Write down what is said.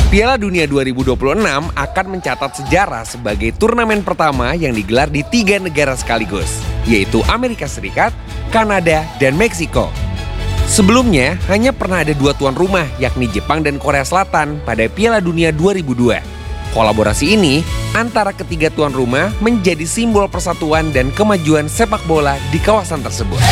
Piala Dunia 2026 akan mencatat sejarah sebagai turnamen pertama yang digelar di 3 negara sekaligus, yaitu Amerika Serikat, Kanada, dan Meksiko. Sebelumnya, hanya pernah ada 2 tuan rumah, yakni Jepang dan Korea Selatan pada Piala Dunia 2002. Kolaborasi ini antara ketiga tuan rumah menjadi simbol persatuan dan kemajuan sepak bola di kawasan tersebut.